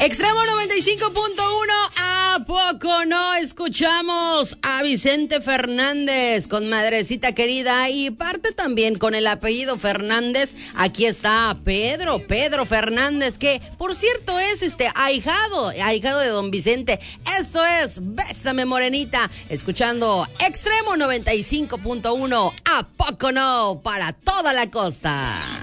Extremo 95.1, ¿a poco no escuchamos a Vicente Fernández con Madrecita Querida? Y parte también con el apellido Fernández. Aquí está Pedro Fernández, que por cierto es ahijado de don Vicente. Esto es Bésame Morenita, escuchando Extremo 95.1, ¿a poco no? Para toda la costa.